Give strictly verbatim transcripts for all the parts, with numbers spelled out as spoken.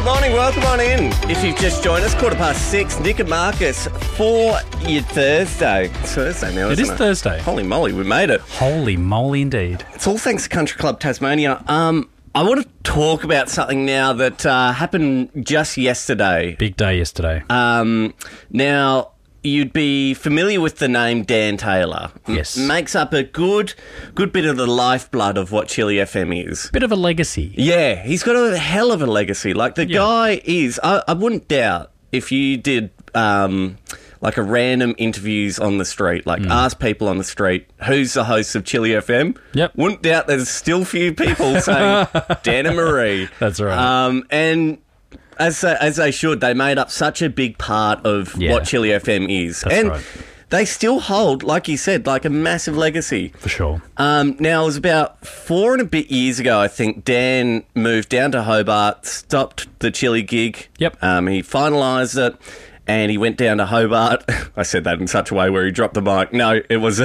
Good morning, welcome on in. If you've just joined us, quarter past six, Nick and Marcus for your Thursday. It's Thursday now, It isn't is it? Thursday. Holy moly, we made it. Holy moly indeed. It's all thanks to Country Club Tasmania. Um, I want to talk about something now that uh, happened just yesterday. Big day yesterday. Um, now, you'd be familiar with the name Dan Taylor. Yes. M- makes up a good good bit of the lifeblood of what Chili F M is. Bit of a legacy. Yeah, he's got a hell of a legacy. Like, the Yeah. guy is... I, I wouldn't doubt if you did... Um, like a random interviews on the street, like ask people on the street, who's the host of Chili F M? Yep. Wouldn't doubt there's still few people saying Dan and Marie. That's right. Um, and as they, as they should, they made up such a big part of Yeah. what Chili F M is. That's and right. they still hold, like you said, like a massive legacy. For sure. Um, now, it was about four and a bit years ago, I think, Dan moved down to Hobart, stopped the Chili gig. Yep. Um, he finalised it. And he went down to Hobart. I said that in such a way where he dropped the mic. No, it was...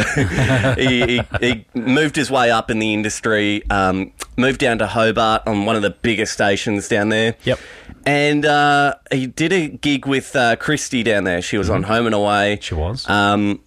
he, he, he moved his way up in the industry, um, moved down to Hobart on one of the biggest stations down there. Yep. And uh, he did a gig with uh, Christy down there. She was Mm-hmm. on Home and Away. She was. Um,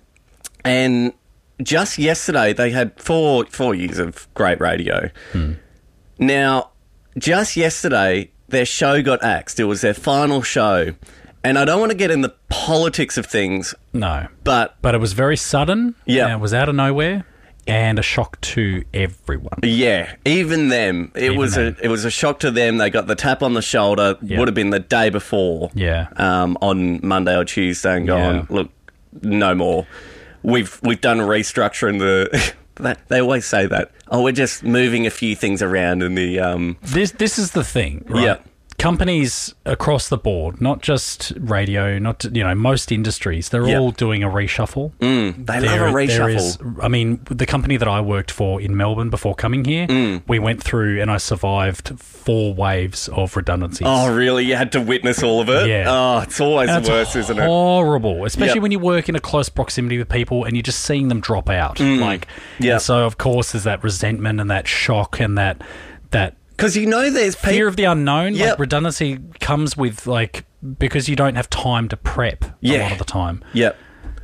and just yesterday, they had four four years of great radio. Hmm. Now, just yesterday, their show got axed. It was their final show. And I don't want to get in the politics of things, No. but But it was very sudden. Yeah. And it was out of nowhere and a shock to everyone. yeah, even them, it Even was them. a it was a shock to them. They got the tap on the shoulder. Yeah. Would have been the day before, Yeah. um, on Monday or Tuesday, and gone. Yeah. Look, no more. We've we've done a restructure in the. That, they always say that. Oh, we're just moving a few things around in the. Um, This this is the thing, right? Yeah. Companies across the board, not just radio, not, you know, most industries, they're Yeah. all doing a reshuffle. mm, they There- love a there reshuffle. is- I mean, the company that I worked for in Melbourne before coming here, Mm. we went through and I survived four waves of redundancies. Oh, really? You had to witness all of it? Yeah. Oh, it's always And the it's worst, isn't it? horrible, especially Yep. when you work in a close proximity with people and you're just seeing them drop out. Like, Yep. and so of course there's that resentment and that shock and that that Because you know there's people... fear of the unknown. Yep. Like redundancy comes with like because you don't have time to prep a Yeah. lot of the time. Yep.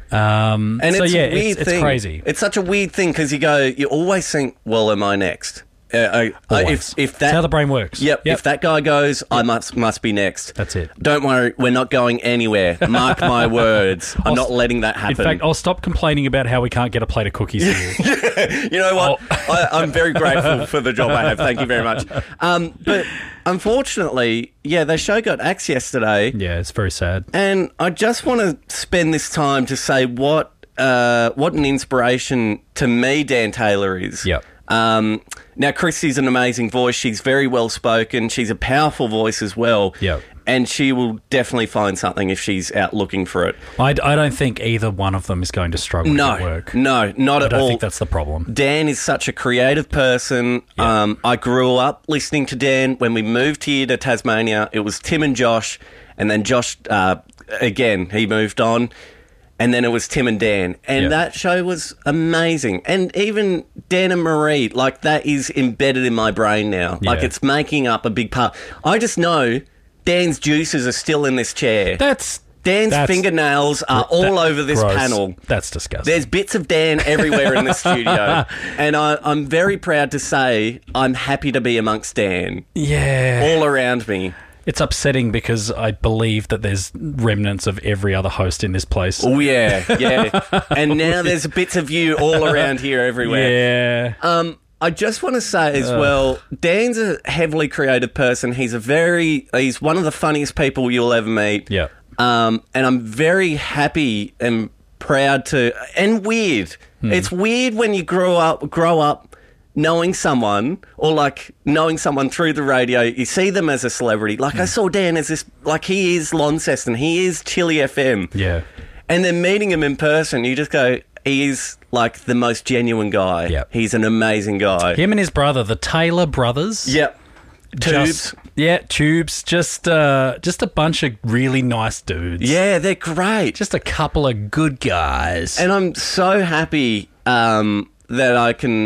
Um, And so it's yeah, a weird it's, it's thing. crazy. It's such a weird thing because you go, you always think, well, am I next? Uh, I, I, Always. if if That's how that the brain works. yep, if that guy goes, I must must be next. That's it. Don't worry, we're not going anywhere. Mark my words. I'm I'll not st- letting that In happen. fact, I'll stop complaining about how we can't get a plate of cookies here. You know what? Oh. I, I'm very grateful for the job I have. Thank you very much. Um, but unfortunately, yeah, the show got axed yesterday. Yeah, it's very sad. And I just want to spend this time to say what uh, what an inspiration to me Dan Taylor is. Yep. Um, now, Christy's an amazing voice. She's very well spoken. She's a powerful voice as well. Yep. And she will definitely find something if she's out looking for it. I, I don't think either one of them is going to struggle No, to work. no, not I at don't all. think that's the problem. Dan is such a creative person. Yeah. Um, I grew up listening to Dan. When we moved here to Tasmania, it was Tim and Josh. And then Josh, uh, again, he moved on. And then it was Tim and Dan. And Yeah. that show was amazing. And even Dan and Marie, like, that is embedded in my brain now. Like, Yeah. it's making up a big part. I just know Dan's juices are still in this chair. That's Dan's that's- fingernails are that- all over this gross. panel. That's disgusting. There's bits of Dan everywhere in the studio. And I, I'm very proud to say I'm happy to be amongst Dan yeah. all around me. It's upsetting because I believe that there's remnants of every other host in this place. Oh, yeah, yeah. And now there's bits of you all around here everywhere. Yeah. Um, I just want to say as well, Dan's a heavily creative person. He's a very, he's one of the funniest people you'll ever meet. Yeah. Um, and I'm very happy and proud to, and weird. Hmm. It's weird when you grow up, grow up knowing someone, or like knowing someone through the radio. You see them as a celebrity. Like Hmm. I saw Dan as this, like he is Launceston, he is Chili F M. Yeah. And then meeting him in person, you just go, he is like the most genuine guy. Yep. He's an amazing guy. Him and his brother, the Taylor brothers. Yep. Tubes. Just, yeah, tubes. Just, uh, just a bunch of really nice dudes. Yeah, they're great. Just a couple of good guys. And I'm so happy um, that I can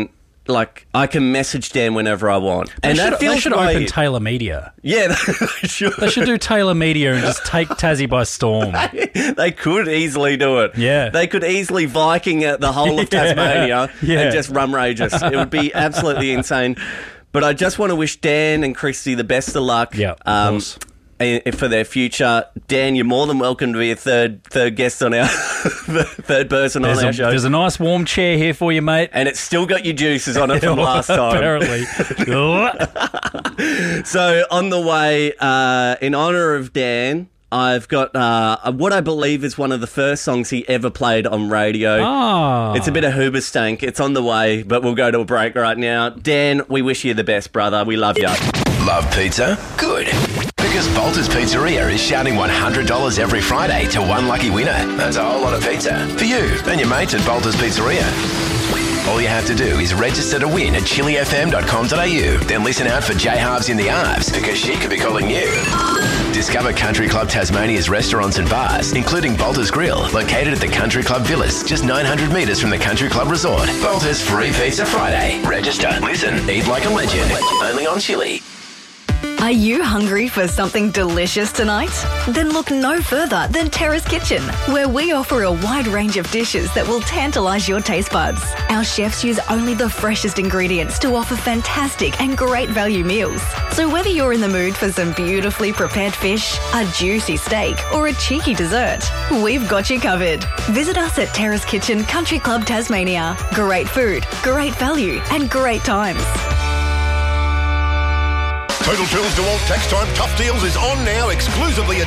like I can message Dan whenever I want, They and should, that feels they should great. open Taylor Media. Yeah, they should. They should do Taylor Media and just take Tassie by storm. They could easily do it. Yeah. They could easily Viking at the whole of Yeah. Tasmania Yeah. and just rumrageous. It would be absolutely insane. But I just want to wish Dan and Christy the best of luck. Yeah, of um, course. i- for their future. Dan, you're more than welcome to be a third third guest on our third person There's on a, our show. there's a nice warm chair here for you, mate. And it's still got your juices on it from last time. Apparently. So on the way, uh, in honour of Dan, I've got uh, what I believe is one of the first songs he ever played on radio. Ah. It's a bit of Hoobastank. It's on the way, but we'll go to a break right now. Dan, we wish you the best, brother. We love you. Love pizza? Good. Because Bolter's Pizzeria is shouting one hundred dollars every Friday to one lucky winner. That's a whole lot of pizza for you and your mates at Bolter's Pizzeria. All you have to do is register to win at chili f m dot com dot a u. Then listen out for J Halves in the Arves because she could be calling you. Discover Country Club Tasmania's restaurants and bars, including Bolter's Grill, located at the Country Club Villas, just nine hundred metres from the Country Club Resort. Bolter's Free Pizza Friday. Register, listen, eat like a legend. Only on Chili. Are you hungry for something delicious tonight? Then look no further than Terrace Kitchen, where we offer a wide range of dishes that will tantalise your taste buds. Our chefs use only the freshest ingredients to offer fantastic and great value meals. So whether you're in the mood for some beautifully prepared fish, a juicy steak, or a cheeky dessert, we've got you covered. Visit us at Terrace Kitchen Country Club Tasmania. Great food, great value, and great times. Total Thrills DeWalt Tax Time Tough Deals is on now exclusively at